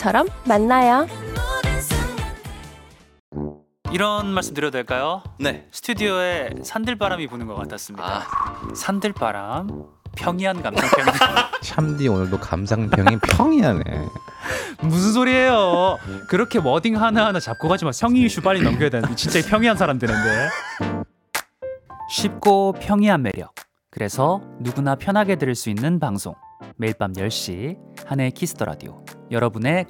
우리처럼 만나요. 이런 말씀 드려도 될까요? 네. 스튜디오에 산들바람이 부는 것 같았습니다. 아. 산들바람, 평이한 감상평. 참디 오늘도 감상평이 평이하네. 무슨 소리예요? 그렇게 워딩 하나하나 잡고 가지마. 성의 이슈 빨리 넘겨야 되는데 진짜 평이한 사람 되는데. 쉽고 평이한 매력. 그래서 누구나 편하게 들을 수 있는 방송. 매일 밤 10시 한혜의 키스더라디오. 여러분의